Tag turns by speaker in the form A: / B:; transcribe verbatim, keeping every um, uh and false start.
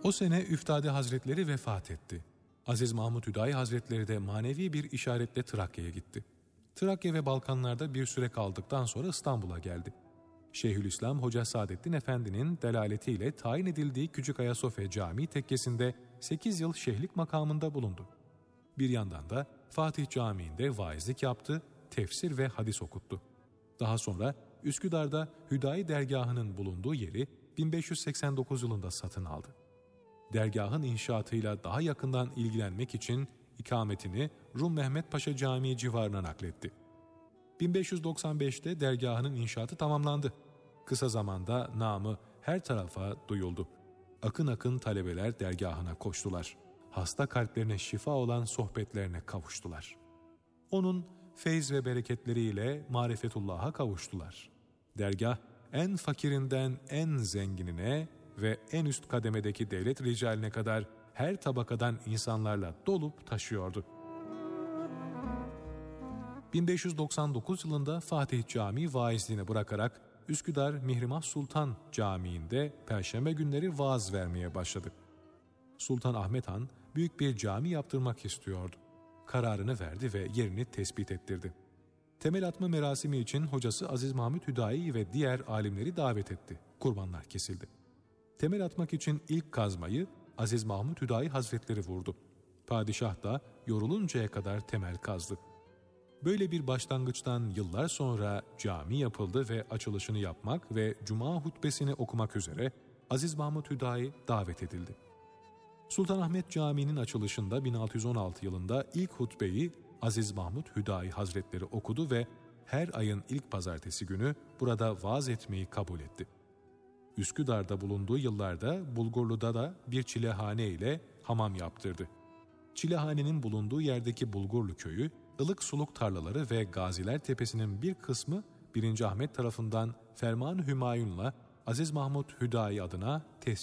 A: O sene Üftade Hazretleri vefat etti. Aziz Mahmud Hüdayi Hazretleri de manevi bir işaretle Trakya'ya gitti. Trakya ve Balkanlarda bir süre kaldıktan sonra İstanbul'a geldi. Şeyhülislam Hoca Saadettin Efendi'nin delaletiyle tayin edildiği Küçük Ayasofya Camii tekkesinde sekiz yıl şeyhlik makamında bulundu. Bir yandan da Fatih Camii'nde vaizlik yaptı, tefsir ve hadis okuttu. Daha sonra Üsküdar'da Hüdayi Dergahı'nın bulunduğu yeri bin beş yüz seksen dokuz yılında satın aldı. Dergahın inşaatıyla daha yakından ilgilenmek için ikametini Rum Mehmet Paşa Camii civarına nakletti. bin beş yüz doksan beşte dergahının inşaatı tamamlandı. Kısa zamanda namı her tarafa duyuldu. Akın akın talebeler dergahına koştular. Hasta kalplerine şifa olan sohbetlerine kavuştular. Onun feyz ve bereketleriyle marifetullah'a kavuştular. Dergah en fakirinden en zenginine ve en üst kademedeki devlet ricaline kadar her tabakadan insanlarla dolup taşıyordu. bin beş yüz doksan dokuz yılında Fatih Camii vaizliğini bırakarak Üsküdar Mihrimah Sultan Camii'nde perşembe günleri vaaz vermeye başladı. Sultan Ahmet Han büyük bir cami yaptırmak istiyordu. Kararını verdi ve yerini tespit ettirdi. Temel atma merasimi için hocası Aziz Mahmud Hüdayi ve diğer alimleri davet etti. Kurbanlar kesildi. Temel atmak için ilk kazmayı Aziz Mahmud Hüdayi Hazretleri vurdu. Padişah da yoruluncaya kadar temel kazdı. Böyle bir başlangıçtan yıllar sonra cami yapıldı ve açılışını yapmak ve cuma hutbesini okumak üzere Aziz Mahmud Hüdayi davet edildi. Sultanahmet Camii'nin açılışında bin altı yüz on altı yılında ilk hutbeyi Aziz Mahmud Hüdayi Hazretleri okudu ve her ayın ilk pazartesi günü burada vaaz etmeyi kabul etti. Üsküdar'da bulunduğu yıllarda Bulgurlu'da da bir çilehane ile hamam yaptırdı. Çilehanenin bulunduğu yerdeki Bulgurlu köyü, ılık suluk tarlaları ve Gaziler Tepesi'nin bir kısmı birinci. Ahmet tarafından Ferman-ı Hümayun'la Aziz Mahmud Hüdayi adına tescil